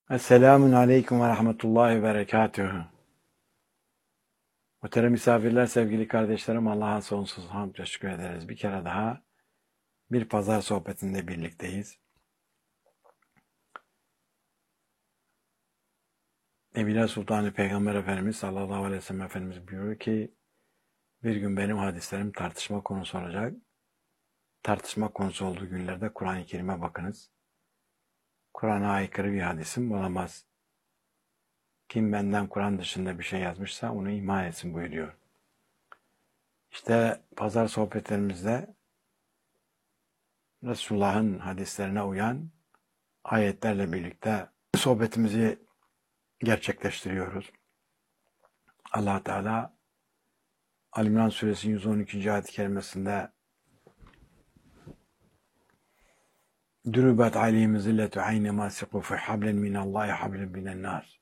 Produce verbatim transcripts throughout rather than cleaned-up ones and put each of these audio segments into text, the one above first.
Esselamun Aleyküm ve Rahmetullahi ve Berekatühü. Muhterem misafirler, sevgili kardeşlerim, Allah'a sonsuz hamd teşekkür ederiz. Bir kere daha bir pazar sohbetinde birlikteyiz. Nebiler Sultanı Peygamber Efendimiz sallallahu aleyhi ve sellem Efendimiz buyuruyor ki bir gün benim hadislerim tartışma konusu olacak. Tartışma konusu olduğu günlerde Kur'an-ı Kerim'e bakınız. Kur'an'a aykırı bir hadisim olamaz. Kim benden Kur'an dışında bir şey yazmışsa onu ima etsin buyuruyor. İşte pazar sohbetlerimizde Resulullah'ın hadislerine uyan ayetlerle birlikte sohbetimizi gerçekleştiriyoruz. Allah Teala Ali İmran Suresi yüz on ikinci ayet-i kerimesinde Dürübet aleyhim zilletu ayne ma siku fi hablen minallahi hablen minen nar.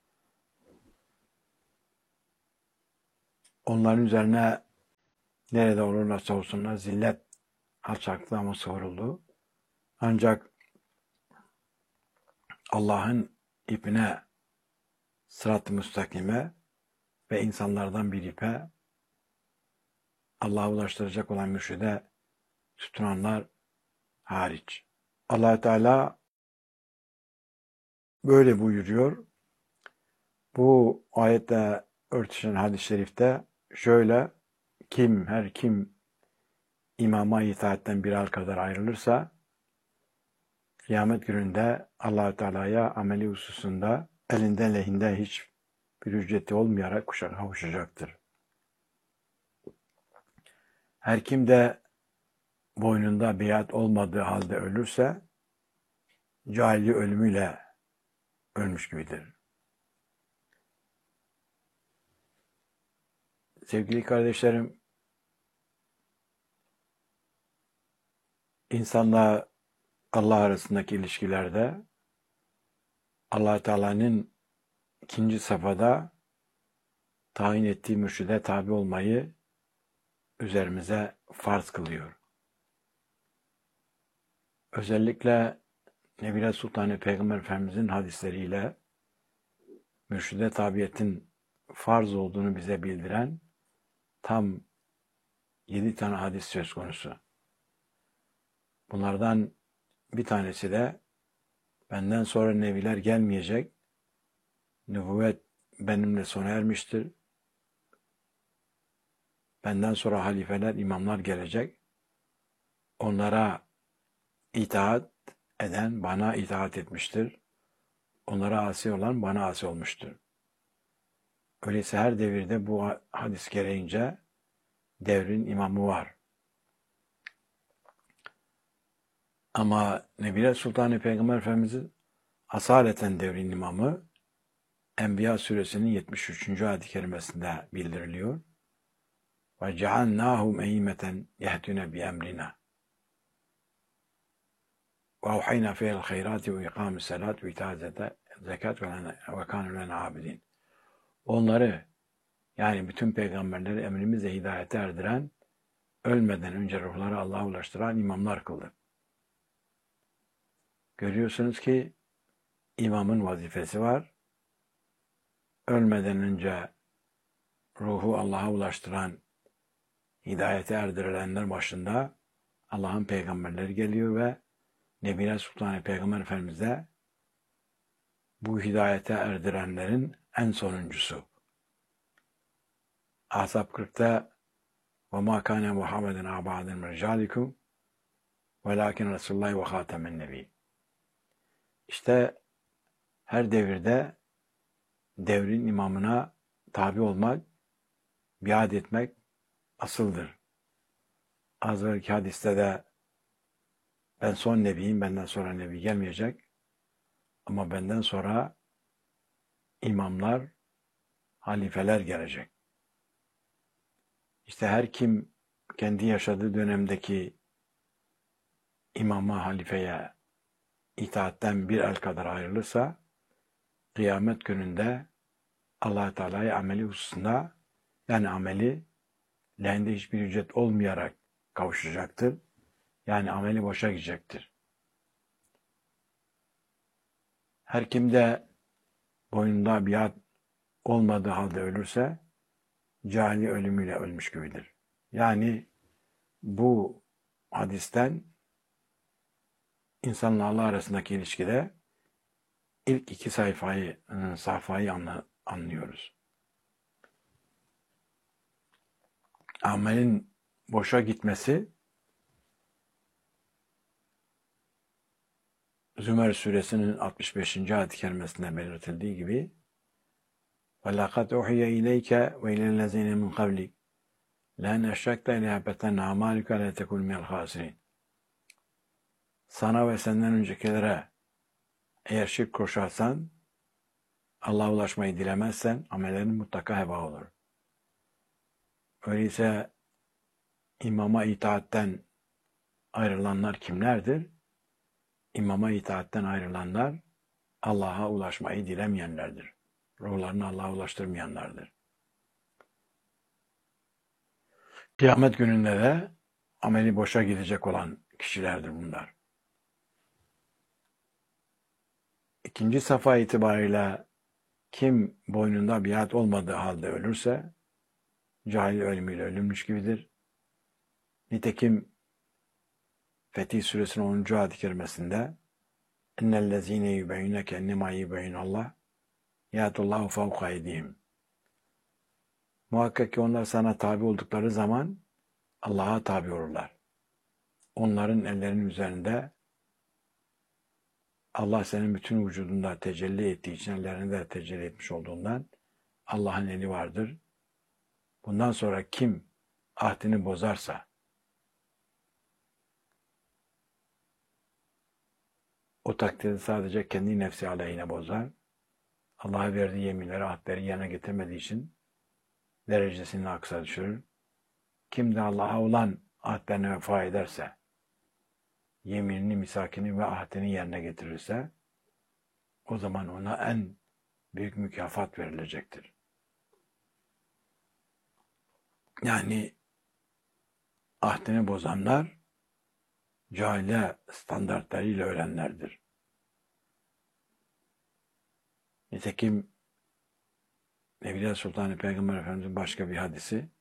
Onların üzerine nerede olurlarsa olsunlar zillet, alçaklığı ama soruldu. Ancak Allah'ın ipine, sırat-ı müstakime ve insanlardan bir ipe Allah'a ulaştıracak olan mürşide tutunanlar hariç. Allah Teala böyle buyuruyor. Bu ayetle örtüşen hadis-i şerifte şöyle: kim, her kim imama itaatten bir al kadar ayrılırsa kıyamet gününde Allah Teala'ya ameli hususunda elinden lehinde hiç bir ücreti olmayarak kavuşacaktır. Her kim de boynunda biat olmadığı halde ölürse cahili ölümüyle ölmüş gibidir. Sevgili kardeşlerim, insanla Allah arasındaki ilişkilerde Allah Teala'nın ikinci safhada tayin ettiği mürşide tabi olmayı üzerimize farz kılıyor. Özellikle Nebiler Sultanı Peygamber Efendimizin hadisleriyle mürşide tabiyetin farz olduğunu bize bildiren tam yedi tane hadis söz konusu. Bunlardan bir tanesi de benden sonra nebiler gelmeyecek, nübüvvet benimle sona ermiştir. Benden sonra halifeler, imamlar gelecek. Onlara itaat eden bana itaat etmiştir. Onlara asi olan bana asi olmuştur. Öyleyse her devirde bu hadis gereğince devrin imamı var. Ama Nebiler Sultanı Peygamber Efendimiz'in asaleten devrin imamı Enbiya suresinin yetmiş üçüncü ayet-i kerimesinde bildiriliyor. Ve cealnâhum eyyimeten yehdûne bi emrina. Ve avhayna fiyel hayrâti ve ikâmis salât ve itâ zekat ve kânû lena abidin. Onları, yani bütün peygamberleri emrimizle hidayete erdiren, ölmeden önce ruhları Allah'a ulaştıran imamlar kıldık. Görüyorsunuz ki imamın vazifesi var. Ölmeden önce ruhu Allah'a ulaştıran, hidayete erdirilenler başında Allah'ın peygamberleri geliyor ve Nebiler Sultanı Peygamber Efendimiz de bu hidayete erdirenlerin en sonuncusu. Ahzab kırkta وَمَا كَانَ مُحَمَّدًا عَبَادًا مِنْ رِجَالِكُمْ وَلَاكِنْ رَسُولُ اللّٰهِ وَخَاتَمَ النَّبِيِّينَ. İşte her devirde devrin imamına tabi olmak, biat etmek asıldır. Az önceki hadiste de ben son nebiyim, benden sonra nebi gelmeyecek. Ama benden sonra imamlar, halifeler gelecek. İşte her kim kendi yaşadığı dönemdeki imama, halifeye itaatten bir el kadar ayrılırsa, kıyamet gününde Allah Teala'ya ameli hususunda, yani ameli lehinde hiçbir ücret olmayarak kavuşacaktır. Yani ameli boşa gidecektir. Her kim de boynunda biat olmadığı halde ölürse cahili ölümüyle ölmüş gibidir. Yani bu hadisten insanla Allah arasındaki ilişkide ilk iki sayfayı, sayfayı anlıyoruz. Amelin boşa gitmesi Zümer suresinin altmış beşinci ayet-i kerimesinde belirtildiği gibi وَلَقَدْ اُحِيَ اِلَيْكَ وَاِلَى الَّذ۪ينَ مِنْ قَبْلِكَ لَاَنْ اَشْرَكْتَ اِلَٰبَةً عَمَالِكَ لَا تَكُنْ مِنَ الْخَاسِرِينَ Sana ve senden öncekilere eğer şirk koşarsan, Allah'a ulaşmayı dilemezsen amellerin mutlaka heba olur. Öyleyse imama itaatten ayrılanlar kimlerdir? İmama itaatten ayrılanlar Allah'a ulaşmayı dilemeyenlerdir. Ruhlarını Allah'a ulaştırmayanlardır. Kıyamet gününde de ameli boşa gidecek olan kişilerdir bunlar. İkinci safa itibariyle kim boynunda biat olmadığı halde ölürse cahil ölümüyle ölünmüş gibidir. Nitekim Fetih Suresinin onuncu ayet-i kerimesinde اِنَّ يُبَيْنَكَ اَنِّمَا يُبَيْنَ اللّٰهِ يَاتُ اللّٰهُ فَوْقَ اَيْدِيهِمْ Muhakkak ki onlar sana tabi oldukları zaman Allah'a tabi olurlar. Onların ellerinin üzerinde Allah senin bütün vücudunda tecelli ettiği için ellerinde de tecelli etmiş olduğundan Allah'ın eli vardır. Bundan sonra kim ahdini bozarsa o takdirde sadece kendi nefsi aleyhine bozar. Allah'a verdiği yeminleri, ahdleri yerine getirmediği için derecesini aksa düşürür. Kim de Allah'a olan ahdlerine vefa ederse, yeminini, misakini ve ahdini yerine getirirse, o zaman ona en büyük mükafat verilecektir. Yani ahdini bozanlar, cahile standartlarıyla ölenlerdir. Nitekim Nebiler Sultanı Peygamber Efendimiz'in başka bir hadisi,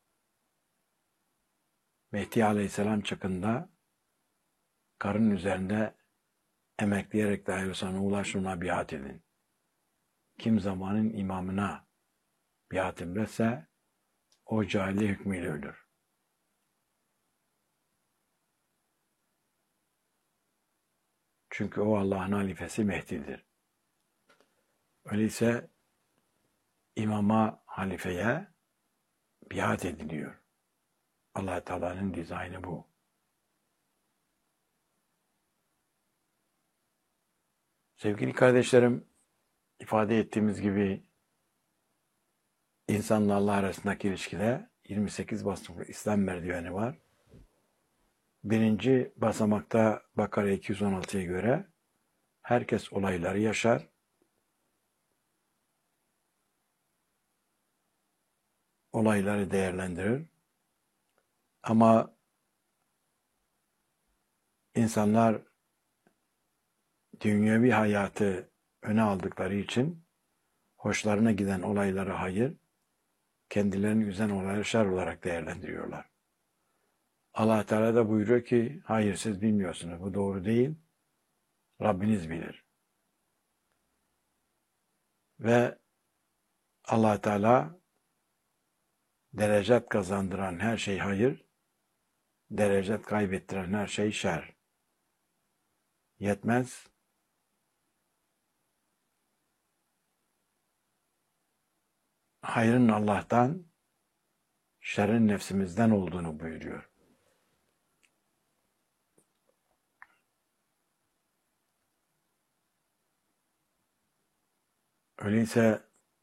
Mehdi Aleyhisselam çakında karın üzerinde emekleyerek dahi olsa ulaşımına biat edin. Kim zamanın imamına biat ederse o cahiliye hükmüyle ölür. Çünkü o Allah'ın halifesi Mehdi'dir. Öyleyse imama, halifeye biat ediliyor. Allah Teala'nın dizaynı bu. Sevgili kardeşlerim, ifade ettiğimiz gibi insanla Allah arasındaki ilişkide yirmi sekiz basamaklı İslam merdiveni var. Birinci basamakta Bakara iki yüz on altıya göre herkes olayları yaşar. Olayları değerlendirir. Ama insanlar dünyevi hayatı öne aldıkları için hoşlarına giden olayları hayır, kendilerini üzen olayları şer olarak değerlendiriyorlar. Allah Teala da buyuruyor ki, hayır siz bilmiyorsunuz, bu doğru değil, Rabbiniz bilir. Ve Allah Teala derecet kazandıran her şey hayır, derecet kaybettiren her şey şer. Yetmez, hayrın Allah'tan, şerrin nefsimizden olduğunu buyuruyor. Öyleyse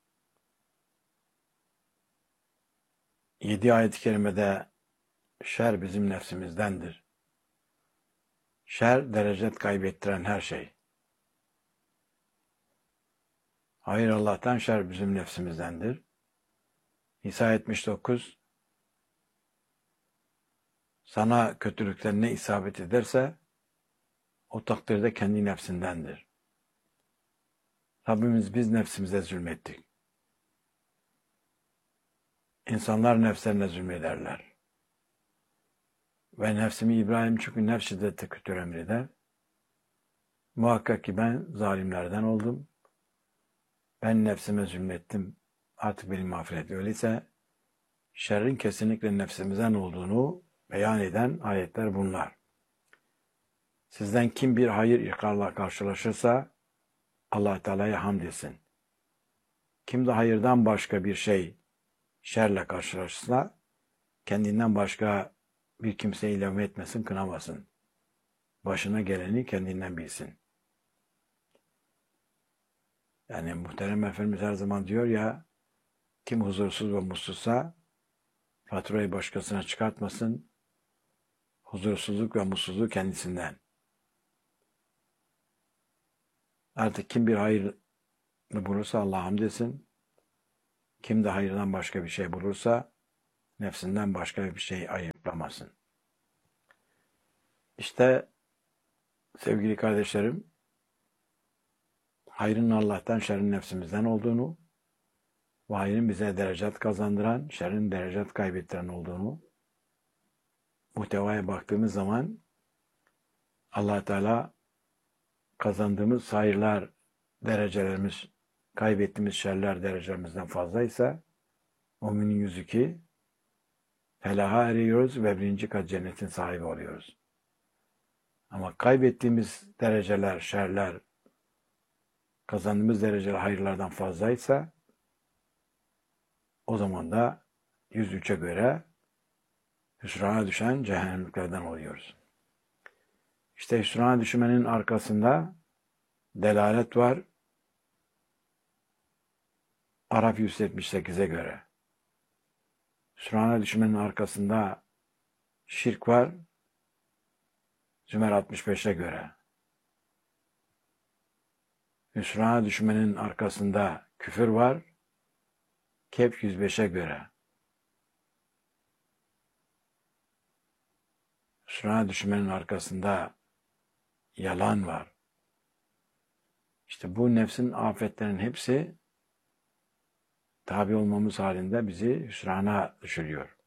yedi ayet-i kerimede şer bizim nefsimizdendir. Şer derecet kaybettiren her şey. Hayır Allah'tan, şer bizim nefsimizdendir. Nisa yetmiş dokuz sana kötülükler ne isabet ederse o takdirde kendi nefsindendir. Rabbimiz biz nefsimize zulmettik. İnsanlar nefslerine zulmederler. Ve nefsimi İbrahim çünkü nefs şiddette kötü emreder. Muhakkak ki ben zalimlerden oldum. Ben nefsime zulmettim. Artık beni mağfiret. Öyleyse şerrin kesinlikle nefsimizden olduğunu beyan eden ayetler bunlar. Sizden kim bir hayır ikrarla karşılaşırsa Allah Teala'ya hamd etsin. Kim de hayırdan başka bir şey şerle karşılaşırsa kendinden başka bir kimseyi ilave etmesin, kınamasın. Başına geleni kendinden bilsin. Yani muhterem Efendimiz her zaman diyor ya, kim huzursuz ve mutsuzsa faturayı başkasına çıkartmasın, huzursuzluk ve mutsuzluğu kendisinden. Artık kim bir hayır bulursa Allah'a hamd etsin, kim de hayırdan başka bir şey bulursa nefsinden başka bir şey ayıplamasın. İşte sevgili kardeşlerim, hayrın Allah'tan, şerrin nefsimizden olduğunu ve hayrın bize derecat kazandıran, şerrin derecat kaybettiren olduğunu muhtevaya baktığımız zaman Allah Teala kazandığımız hayırlar derecelerimiz, kaybettiğimiz şerler derecelerimizden fazlaysa müminin yüzü ki felaha eriyoruz ve birinci kat cennetin sahibi oluyoruz. Ama kaybettiğimiz dereceler, şerler, kazandığımız dereceler hayırlardan fazlaysa o zaman da yüz üçe göre hüsrana düşen cehennemliklerden oluyoruz. İşte hüsrana düşmenin arkasında delalet var. Araf yüz yetmiş sekize göre. Hüsrana düşmenin arkasında şirk var. Zümer altmış beşe göre. Hüsrana düşmenin arkasında küfür var. Kehf yüz beşe göre. Hüsrana düşmenin arkasında yalan var. İşte bu nefsin afetlerinin hepsi tabi olmamız halinde bizi hüsrana düşürüyor.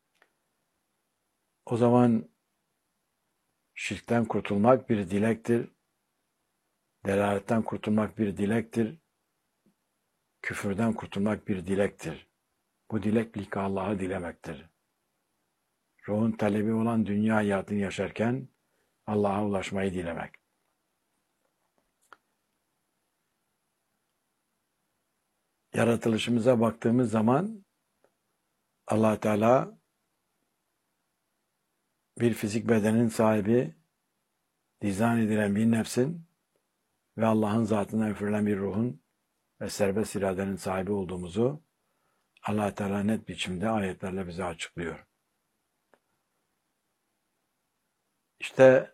O zaman şirkten kurtulmak bir dilektir. Delaletten kurtulmak bir dilektir. Küfürden kurtulmak bir dilektir. Bu dilek lika Allah'ı dilemektir. Ruhun talebi olan dünya hayatını yaşarken Allah'a ulaşmayı dilemek. Yaratılışımıza baktığımız zaman Allah Teala bir fizik bedenin sahibi, dizayn edilen bir nefsin ve Allah'ın zatından üfürülen bir ruhun ve serbest iradenin sahibi olduğumuzu Allah Teala net biçimde ayetlerle bize açıklıyor. İşte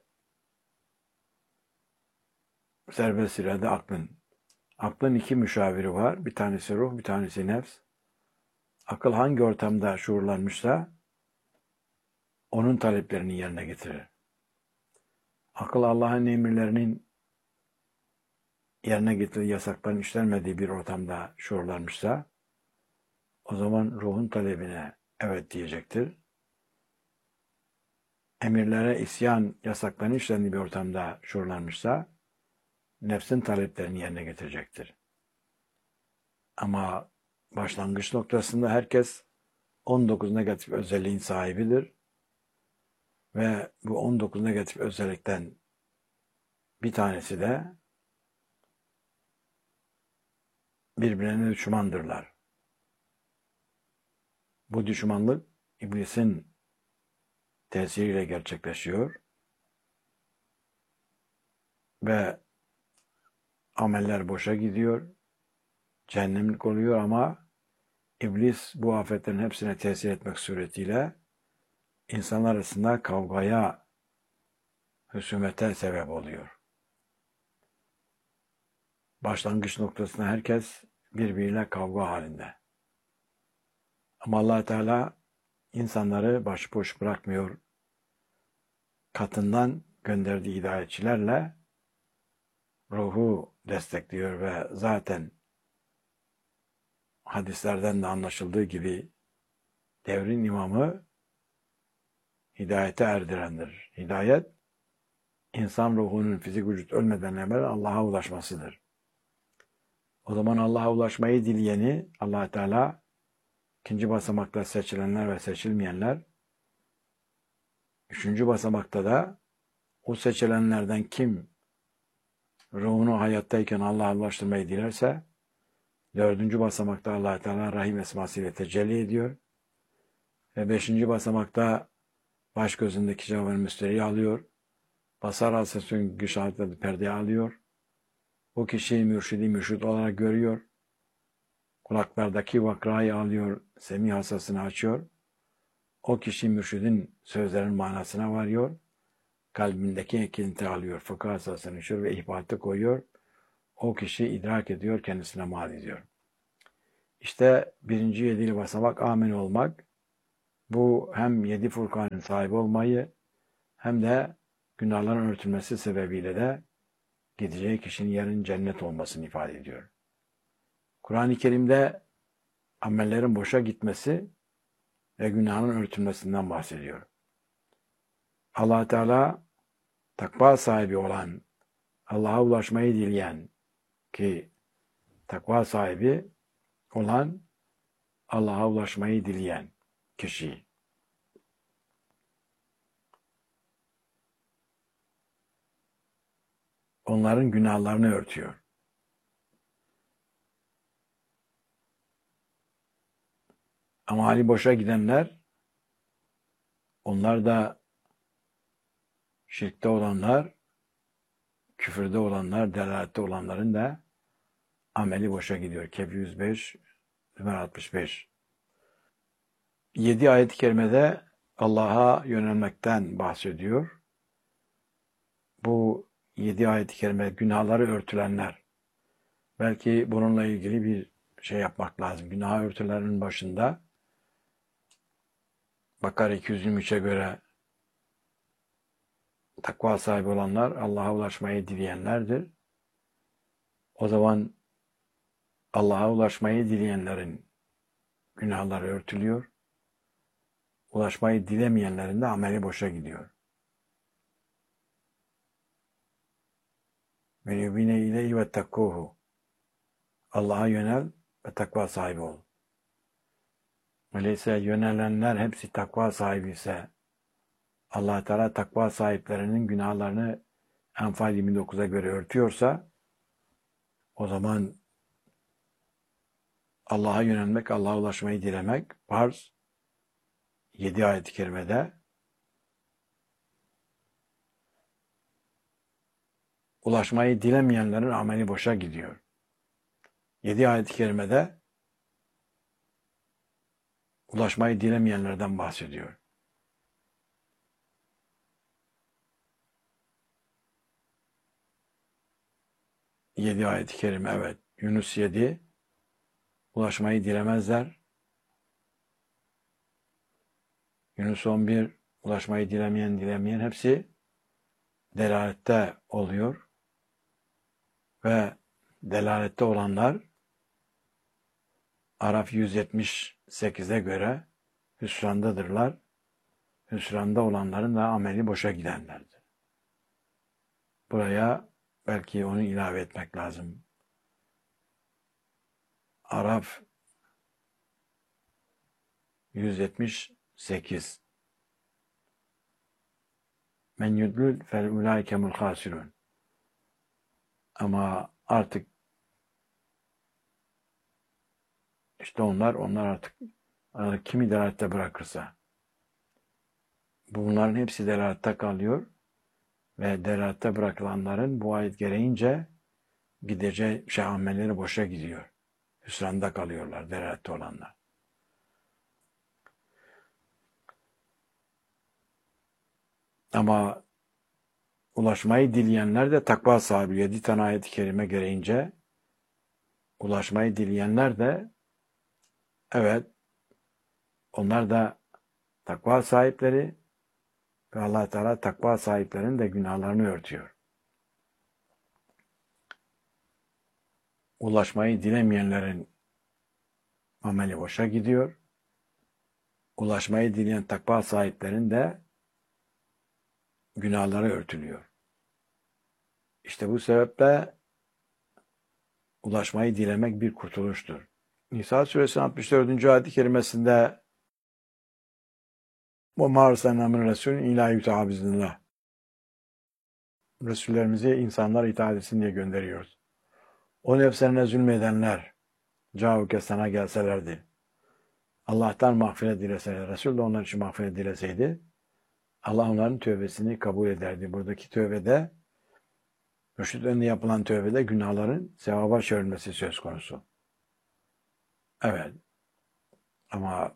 serbest irade aklın. Aklın iki müşaviri var. Bir tanesi ruh, bir tanesi nefs. Akıl hangi ortamda şuurlanmışsa onun taleplerini yerine getirir. Akıl Allah'ın emirlerinin yerine getirdiği yasakların işlenmediği bir ortamda şuurlanmışsa o zaman ruhun talebine evet diyecektir. Emirlere isyan, yasakların işlendiği bir ortamda şuurlanmışsa nefsin taleplerini yerine getirecektir. Ama başlangıç noktasında herkes on dokuz negatif özelliğin sahibidir. Ve bu on dokuz negatif özellikten bir tanesi de birbirine düşmandırlar. Bu düşmanlık iblisin tesiriyle gerçekleşiyor ve ameller boşa gidiyor, cehennemlik oluyor ama iblis bu afetlerin hepsine tesir etmek suretiyle insanlar arasında kavgaya, husumete sebep oluyor. Başlangıç noktasında herkes birbiriyle kavga halinde. Ama Allah Teala insanları başıboş bırakmıyor. Katından gönderdiği hidayetçilerle ruhu destekliyor ve zaten hadislerden de anlaşıldığı gibi devrin imamı hidayete erdirendir. Hidayet, insan ruhunun fizik vücut ölmeden evvel Allah'a ulaşmasıdır. O zaman Allah'a ulaşmayı dileyeni Allah Teala ikinci basamakta seçilenler ve seçilmeyenler, üçüncü basamakta da o seçilenlerden kim ruhunu hayattayken Allah'a ulaştırmayı dilerse, dördüncü basamakta Allah Teala Rahim esmasıyla tecelli ediyor ve beşinci basamakta baş gözündeki cevabını müsteriyi alıyor. Basar hasesinin güç altında perdeyi alıyor. O kişiyi mürşidi mürşid olarak görüyor. Kulaklardaki vakrayı alıyor, semih hasasını açıyor. O kişi mürşidin sözlerinin manasına varıyor. Kalbindeki ekinti alıyor, fıkıh hasasını açıyor ve ihbaratı koyuyor. O kişi idrak ediyor, kendisine mal ediyor. İşte birinci yedili basamak amin olmak. Bu hem yedi Furkan'ın sahibi olmayı hem de günahların örtülmesi sebebiyle de gideceği kişinin yerin cennet olmasını ifade ediyor. Kur'an-ı Kerim'de amellerin boşa gitmesi ve günahın örtülmesinden bahsediyor. Allah Teala takva sahibi olan, Allah'a ulaşmayı dileyen ki takva sahibi olan Allah'a ulaşmayı dileyen kişi. Onların günahlarını örtüyor. Ama hali boşa gidenler, onlar da şirkte olanlar, küfürde olanlar, delalette olanların da ameli boşa gidiyor. Kehf yüz beş, Ömer altmış beş. Yedi ayet-i kerimede Allah'a yönelmekten bahsediyor. Bu yedi ayet-i kerime günahları örtülenler. Belki bununla ilgili bir şey yapmak lazım. Günah örtülerinin başında Bakara iki yüz yirmi üçe göre takva sahibi olanlar Allah'a ulaşmayı dileyenlerdir. O zaman Allah'a ulaşmayı dileyenlerin günahları örtülüyor. Ulaşmayı dilemeyenlerin de ameli boşa gidiyor. Ve yubine ile ve takkuhu. Allah'a yönel ve takva sahibi ol. Öyleyse yönelenler hepsi takva sahibi ise Allah Teala takva sahiplerinin günahlarını Enfal yirmi dokuza göre örtüyorsa o zaman Allah'a yönelmek, Allah'a ulaşmayı dilemek farz. Yedi ayet-i kerimede ulaşmayı dilemeyenlerin ameli boşa gidiyor. Yedi ayet-i kerimede ulaşmayı dilemeyenlerden bahsediyor. Yedi ayet-i kerime, evet. Yunus yedi, ulaşmayı dilemezler. Yunus on bir, ulaşmayı dilemeyen dilemeyen hepsi delalette oluyor. Ve delalette olanlar Araf yüz yetmiş sekize göre hüsrandadırlar. Hüsranda olanların da ameli boşa gidenlerdir. Buraya belki onu ilave etmek lazım. Araf yüz yetmiş sekiz. Men yudlul fel ulaikemul hasirun. Ama artık işte onlar, onlar artık kimi delalette bırakırsa bunların hepsi delalette kalıyor ve delalette bırakılanların bu ayet gereğince gideceği şey amelleri boşa gidiyor. Hüsranda kalıyorlar delalette olanlar. Ama ulaşmayı dileyenler de takva sahibi. Yedi tane ayet-i kerime gereğince ulaşmayı dileyenler de evet onlar da takva sahipleri ve Allah Teala takva sahiplerinin de günahlarını örtüyor. ulaşmayı dilemeyenlerin ameli boşa gidiyor. Ulaşmayı dileyen takva sahiplerin de günahları örtülüyor. İşte bu sebeple ulaşmayı dilemek bir kurtuluştur. Nisa suresi altmış dördüncü ayet-i kerimesinde وَمَا أَرْسَلْنَا مِنْ رَسُولٍ اِلَٰ يُطَاعَ بِإِذْنِ اللّٰهِ Resullerimizi insanlar itaat etsin diye gönderiyoruz. O nefslerine zulmedenler cauke sana gelselerdi. Allah'tan mağfiret dileseler, Resul de onlar için mağfiret dileseydi, Allah onların tövbesini kabul ederdi. Buradaki tövbede, mürşid önünde yapılan tövbede günahların sevaba çevrilmesi söz konusu. Evet. Ama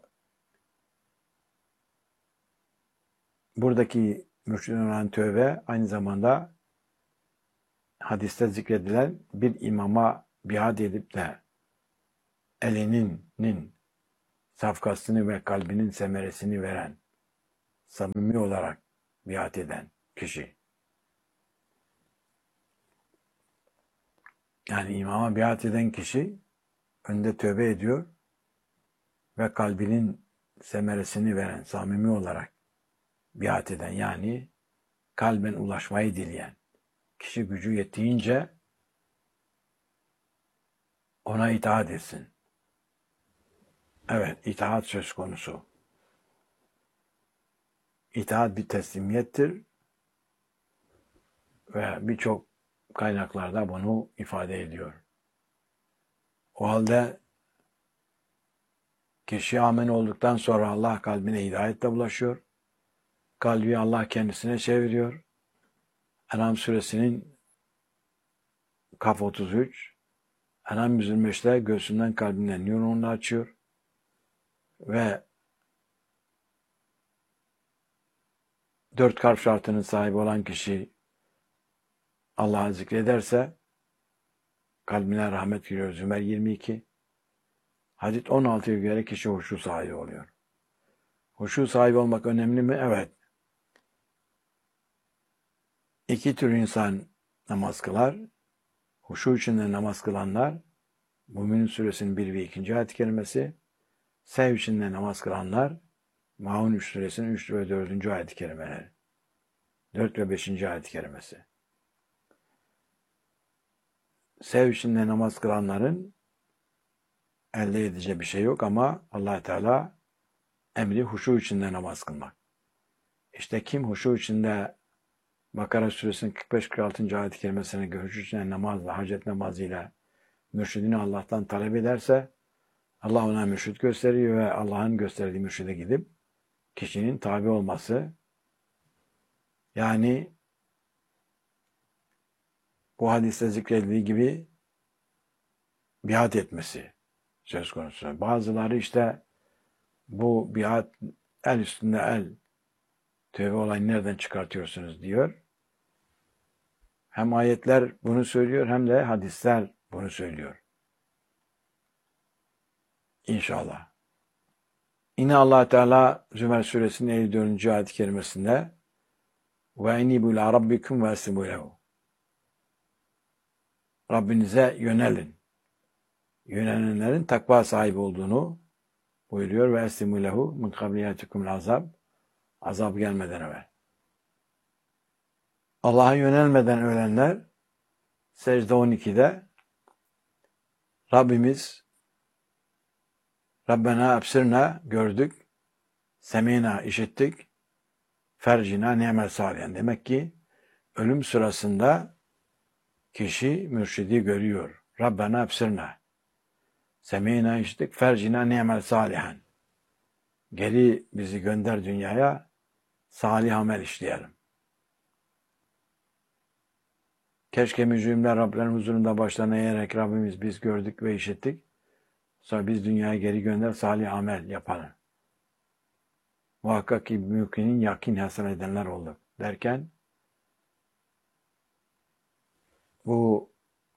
buradaki mürşid olan tövbe aynı zamanda hadiste zikredilen bir imama biat edip de elinin, nin, safkasını ve kalbinin semeresini veren, samimi olarak biat eden kişi. Yani imama biat eden kişi önde tövbe ediyor ve kalbinin semeresini veren, samimi olarak biat eden, yani kalben ulaşmayı dileyen kişi gücü yettiğince ona itaat etsin. Evet, itaat söz konusu. İtaat bir teslimiyettir ve birçok kaynaklarda bunu ifade ediyor. O halde kişi amen olduktan sonra Allah kalbine hidayetle bulaşıyor. Kalbi Allah kendisine çeviriyor. En'am suresinin Kaf otuz üç, En'am yüz yirmi beşte göğsünden kalbinden nurunu açıyor ve dört kalp şartının sahibi olan kişi Allah'ı zikrederse kalbine rahmet giriyor. Zümer yirmi iki. Hadis on altıya göre kişi huşu sahibi oluyor. Huşu sahibi olmak önemli mi? Evet. İki tür insan namaz kılar. Huşu içinde namaz kılanlar, Mümin suresinin bir ve ikinci ayet-i kerimesi, sev içinde namaz kılanlar, Maun üç suresinin üç ve dördüncü ayet-i kerimeleri, dört ve beşinci ayet-i kerimesi. Sev içinde namaz kılanların elde edeceği bir şey yok ama Allah Teala emri huşu içinde namaz kılmak. İşte kim huşu içinde Bakara suresinin kırk beş kırk altıncı ayet-i kerimesine göre huşu içinde namazla, hacet namazıyla mürşidini Allah'tan talep ederse Allah ona mürşid gösteriyor ve Allah'ın gösterdiği mürşide gidip kişinin tabi olması, yani bu hadiste zikredildiği gibi biat etmesi söz konusu. Bazıları işte bu biat el üstünde el, tövbe olayını nereden çıkartıyorsunuz diyor. Hem ayetler bunu söylüyor hem de hadisler bunu söylüyor. İnşallah. Yine Allah Teala Zümer suresinin elli dördüncü ayet-i kerimesinde ve inibu ila rabbikum ve eslimu lehu. Rabbinize yönelin. Yönelenlerin takva sahibi olduğunu buyuruyor ve eslimu lehu min kabliyatikumul azab. Azap gelmeden evvel. Allah'a yönelmeden ölenler secde on ikide Rabbimiz Rabbena absirna gördük, semina işittik, fercina ni'mel salihen. Demek ki ölüm sırasında kişi mürşidi görüyor. Rabbena absirna, semina işittik, fercina ni'mel salihen. Geri bizi gönder dünyaya, salih amel işleyelim. Keşke mücrimler Rablerin huzurunda başlarına eğerek Rabbimiz biz gördük ve işittik. Sonra biz dünyaya geri gönder, salih amel yapalım. Muhakkak ki mümkinin yakin hasıl edenler oldu. Derken bu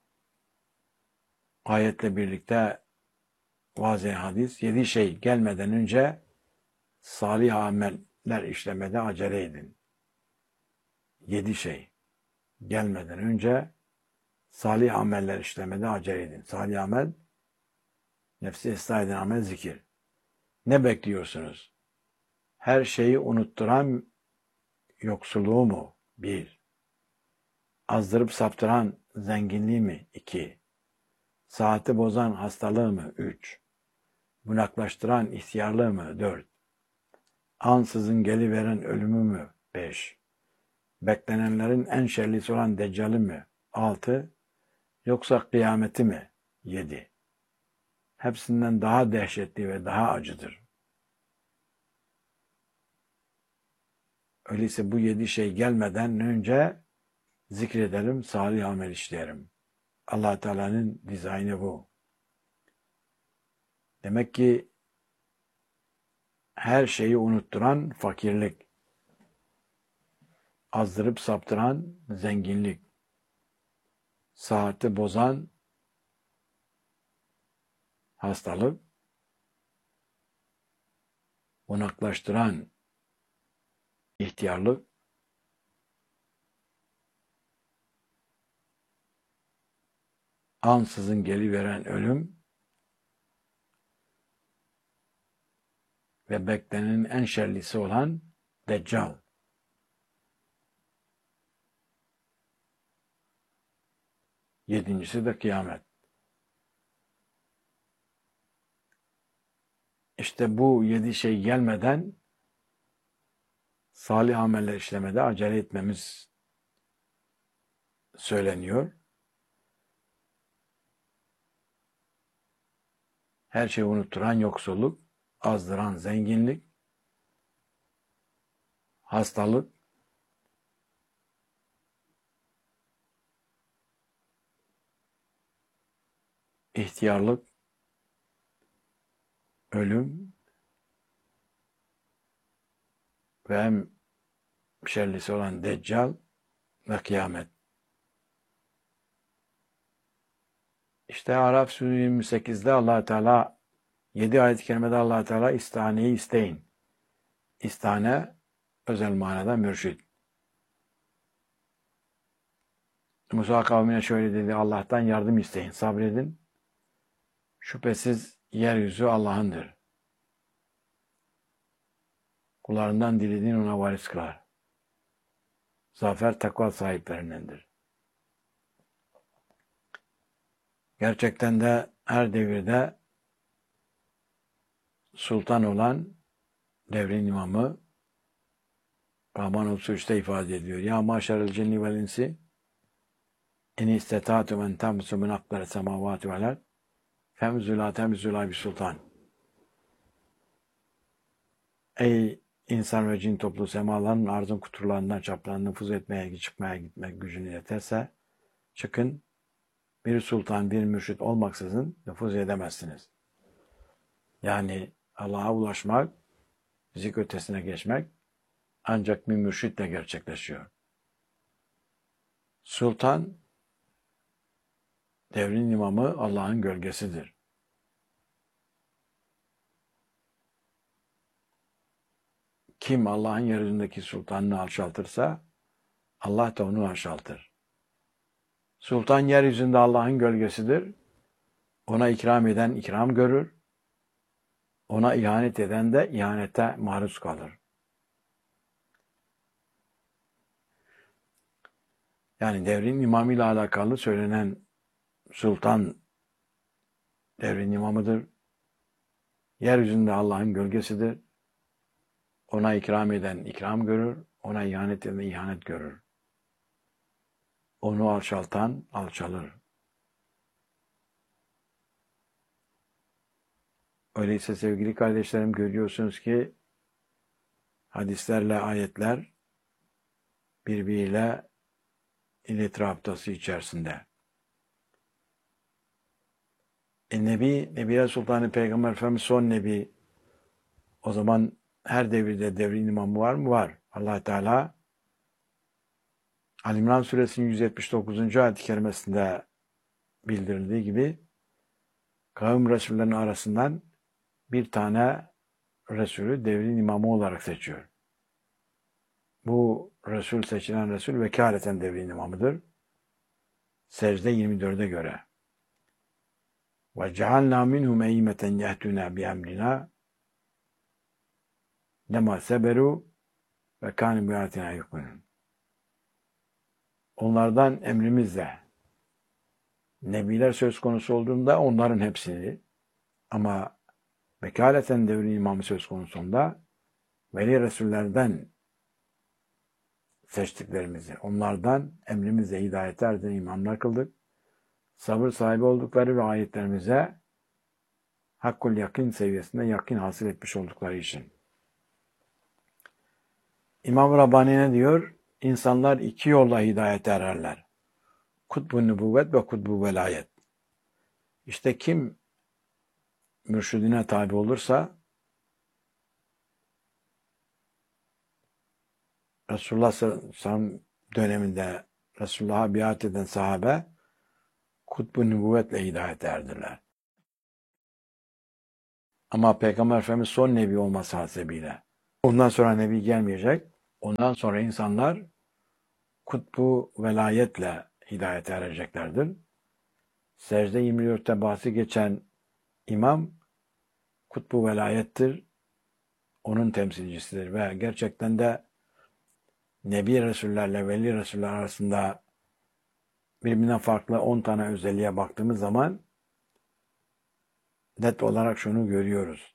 ayetle birlikte vaz-ı hadis, yedi şey gelmeden önce salih ameller işlemede acele edin. Yedi şey gelmeden önce salih ameller işlemede acele edin. Salih amel, nefsi ıslah eden amel zikir. Ne bekliyorsunuz? Her şeyi unutturan yoksulluğu mu? Bir. Azdırıp saptıran zenginliği mi? İki. Saati bozan hastalığı mı? Üç. Bunaklaştıran ihtiyarlığı mı? Dört. Ansızın geliveren ölümü mü? Beş. Beklenenlerin en şerlisi olan Deccal'i mi? Altı. Yoksa kıyameti mi? Yedi. Hepsinden daha dehşetli ve daha acıdır. Öyleyse bu yedi şey gelmeden önce zikredelim, salih amel işleyelim. Allah Teala'nın dizaynı bu. Demek ki her şeyi unutturan fakirlik, azdırıp saptıran zenginlik, saati bozan hastalık, bunaklaştıran ihtiyarlık, ansızın geliveren ölüm ve beklenenin en şerlisi olan Deccal. Yedincisi de kıyamet. İşte bu yedi şey gelmeden salih ameller işlemede acele etmemiz söyleniyor. Her şeyi unutturan yoksulluk, azdıran zenginlik, hastalık, ihtiyarlık, ölüm ve en şerlisi olan Deccal ve kıyamet. İşte Araf Suresi yirmi sekizde Allah Teala yedi ayet-i kerimede Allah Teala istaneyi isteyin. İstane özel manada mürşid. Musa kavmine şöyle dedi: Allah'tan yardım isteyin, sabredin. Şüphesiz yeryüzü Allah'ındır. Kullarından dilediğin ona varis kılar. Zafer takva sahiplerindendir. Gerçekten de her devirde sultan olan devrin imamı Rahman otuz üçte ifade ediyor. Ya maşerel cenni vel insi en istetâtu men temsu min akdari semâvâti vel ard femzû lâ temzû lâ bi sultan. Ey insan ve cin toplu, semaların arzın kuturlarından çaplarına nüfuz etmeye, çıkmaya gitmek gücünü yeterse çıkın, bir sultan, bir mürşit olmaksızın nüfuz edemezsiniz. Yani Allah'a ulaşmak, fizik ötesine geçmek ancak bir mürşitle gerçekleşiyor. Sultan, devrin imamı Allah'ın gölgesidir. Kim Allah'ın yeryüzündeki sultanını alçaltırsa Allah da onu alçaltır. Sultan yeryüzünde Allah'ın gölgesidir. Ona ikram eden ikram görür. Ona ihanet eden de ihanete maruz kalır. Yani devrin imamıyla alakalı söylenen sultan devrin imamıdır. Yeryüzünde Allah'ın gölgesidir. Ona ikram eden ikram görür. Ona ihanet eden ihanet görür. Onu alçaltan alçalır. Öyleyse sevgili kardeşlerim, görüyorsunuz ki hadislerle ayetler birbiriyle iletişim haftası içerisinde. E, Nebi, Nebiler Sultanı Peygamber Efendimiz son Nebi. O zaman her devirde devrin imamı var mı? Var. Allah Teala Ali İmran Suresinin yüz yetmiş dokuzuncu ayet-i kerimesinde bildirildiği gibi kavim Resullerinin arasından bir tane Resulü devrin imamı olarak seçiyor. Bu Resul, seçilen Resul vekaleten devrin imamıdır. Secde yirmi dörde göre. Ve cealna minhum eymeten yehtuna bi emrina lema seberu ve kâne bi ayatina yuqinun. Onlardan emrimizle nebiler söz konusu olduğunda onların hepsini, ama vekaleten devrin imamı söz konusunda veli Resullerden seçtiklerimizi, onlardan emrimizle hidayete erdiğin imamlar kıldık. Sabır sahibi oldukları ve ayetlerimize hakkul yakın seviyesinde yakın hasıl etmiş oldukları için. İmam Rabbani ne diyor? İnsanlar iki yolla hidayete ererler. Kutbu nübüvvet ve kutbu velayet. İşte kim mürşidine tabi olursa Resulullah sallallahu aleyhi ve sellem döneminde Resulullah'a biat eden sahabe kutbu nübüvvetle hidayete erdiler. Ama Peygamber Efendimiz son nebi olması hasebiyle ondan sonra nebi gelmeyecek. Ondan sonra insanlar kutbu velayetle hidayete ereceklerdir. Secde yirmi dörtte bahsi geçen imam kutbu velayettir. Onun temsilcisidir ve gerçekten de Nebi Resullerle Veli Resuller arasında birbirinden farklı on tane özelliğe baktığımız zaman net olarak şunu görüyoruz.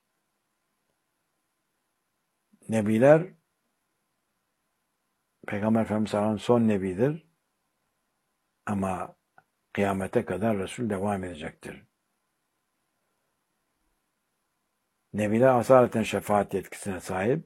Nebiler Peygamber Efendimiz sallallahu aleyhi ve sellem son nebidir ama kıyamete kadar Resul devam edecektir. Nebiler asaleten şefaat yetkisine sahip,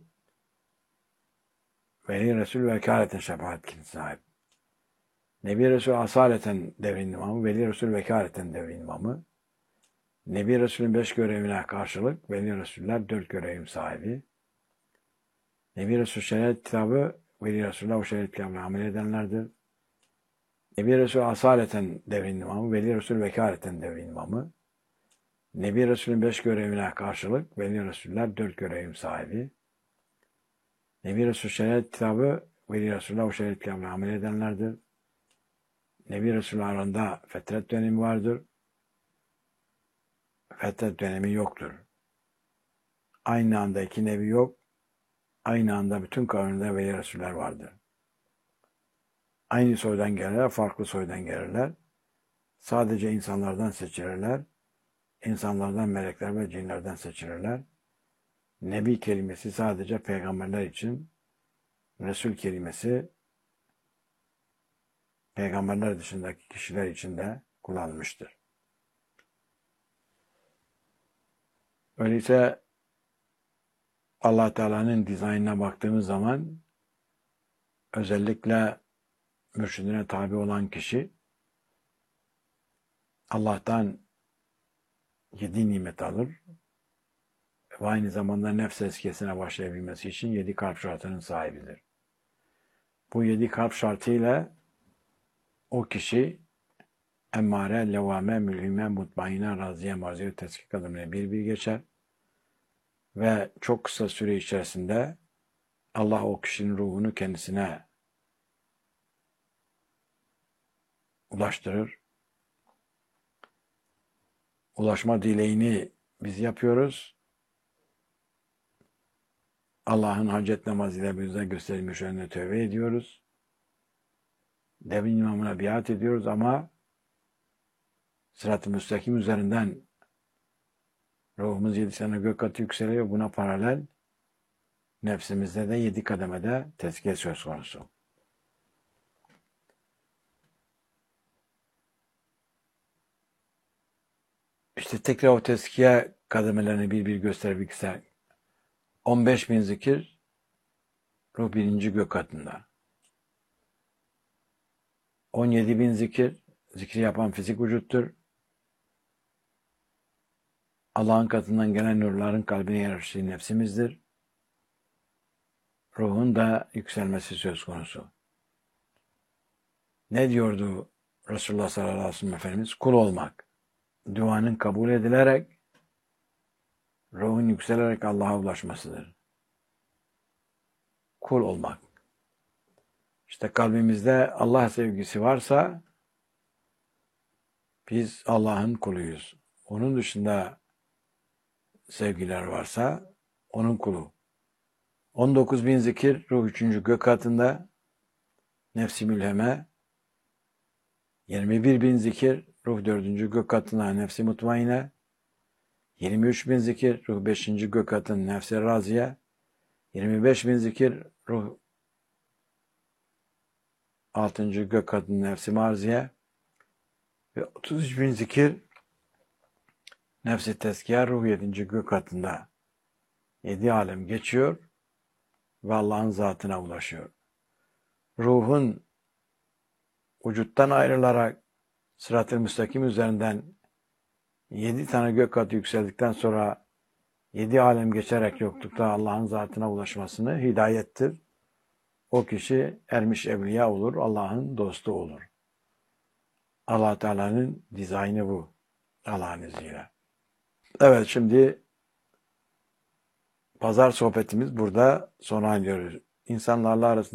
Veli Resul vekaleten şefaat yetkisine sahip. Nebi Resul asaleten devrin imamı, Veli Resul vekaleten devrin imamı. Nebi Resul'ün beş görevine karşılık Veli Resuller dört görevim sahibi. Nebi Resul şeriat kitabı, Veli Resuller o şeriat kitabına amel edenlerdir. Nebi Resul asaleten devrin imamı, Veli Resul vekaleten devrin imamı. Nebi Resul'ün beş görevine karşılık Veli Resuller dört görevim sahibi. Nebi Resul şeriat kitabı, Veli Resuller o şeriat kitabına amel edenlerdir. Nebi Resul'ün arasında fetret dönemi vardır. Fetret dönemi yoktur. Aynı anda iki nebi yok. Aynı anda bütün kavimde Veli Resuller vardır. Aynı soydan gelirler, farklı soydan gelirler. Sadece insanlardan seçilirler. İnsanlardan, melekler ve cinlerden seçilirler. Nebi kelimesi sadece peygamberler için, Resul kelimesi peygamberler dışındaki kişiler için de kullanılmıştır. Öyleyse Allah Teala'nın dizaynına baktığımız zaman özellikle mürşidine tabi olan kişi Allah'tan yedi nimet alır ve aynı zamanda nefs eskiyesine başlayabilmesi için yedi kalp şartının sahibidir. Bu yedi kalp şartıyla o kişi emmare, levame, mülhime, mutmaine, raziye, marziye, teskik adımına bir bir geçer ve çok kısa süre içerisinde Allah o kişinin ruhunu kendisine ulaştırır. Ulaşma dileğini biz yapıyoruz. Allah'ın hacet namazıyla bize gösterilmiş önüne tövbe ediyoruz. Devrin imamına biat ediyoruz ama sırat-ı müstakim üzerinden ruhumuz yedi sene gök katı yükseliyor. Buna paralel nefsimizde de yedi kademede tezkiye söz konusu. İşte tekrar o tezkiye kademelerini bir bir göstermek ister. on beş bin zikir ruh birinci gök katında. on yedi bin zikir zikri yapan fizik vücuttur. Allah'ın katından gelen nurların kalbine yerleştiği nefsimizdir. Ruhun da yükselmesi söz konusu. Ne diyordu Resulullah sallallahu aleyhi ve sellem Efendimiz? Kul olmak. Duanın kabul edilerek, ruhun yükselerek Allah'a ulaşmasıdır. Kul olmak. İşte kalbimizde Allah sevgisi varsa Biz Allah'ın kuluyuz. Onun dışında sevgiler varsa onun kulu. on dokuz bin zikir ruh üçüncü gök katında, nefsi mülheme. yirmi bir bin zikir ruh dördüncü gök katında, nefsi mutmaine. yirmi üç bin zikir ruh beşinci gök katında, nefsi raziye. yirmi beş bin zikir ruh altıncı gök katında, nefsi marziye. Ve otuz üç bin zikir nefsi tezkiye ruh yedinci gök katında. Yedi alem geçiyor ve Allah'ın zatına ulaşıyor. Ruhun vücuttan ayrılarak sırat-ı müstakim üzerinden yedi tane gök katı yükseldikten sonra yedi alem geçerek yoklukta Allah'ın zatına ulaşmasını hidayettir. O kişi ermiş evliya olur, Allah'ın dostu olur. Allah Teala'nın dizaynı bu. Allah'ın izniyle. Evet, şimdi pazar sohbetimiz burada sona eriyoruz. İnsanlarla arasında